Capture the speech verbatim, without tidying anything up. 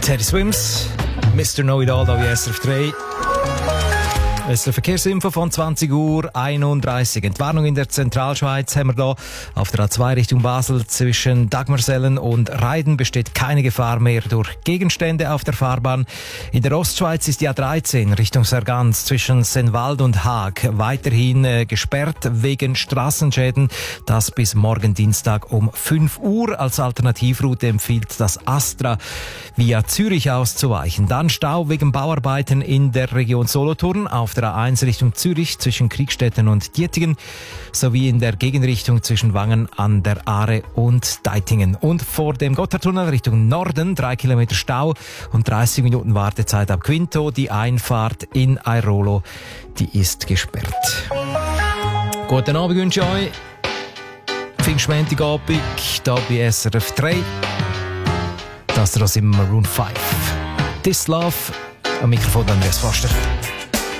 Teddy Swims, Mister Know-It-All auf S R F drei. Es ist eine Verkehrsinfo von zwanzig Uhr einunddreißig. Entwarnung in der Zentralschweiz haben wir da. Auf der A zwei Richtung Basel zwischen Dagmarsellen und Reiden besteht keine Gefahr mehr durch Gegenstände auf der Fahrbahn. In der Ostschweiz ist die A dreizehn Richtung Sargans zwischen Senwald und Haag weiterhin äh, gesperrt wegen Straßenschäden. Das bis morgen Dienstag um fünf Uhr. Als Alternativroute empfiehlt das Astra via Zürich auszuweichen. Dann Stau wegen Bauarbeiten in der Region Solothurn auf der A eins Richtung Zürich zwischen Kriegstetten und Dietingen sowie in der Gegenrichtung zwischen Wangen an der Aare und Deitingen. Und vor dem Gotthardtunnel Richtung Norden drei Kilometer Stau und dreißig Minuten Wartezeit ab Quinto. Die Einfahrt in Airolo, die ist gesperrt. Guten Abend wünsche ich euch. Pfingstmontagabend hier bei S R F drei. Das ist das im Maroon fünf. This Love. Am Mikrofon Andreas Foster.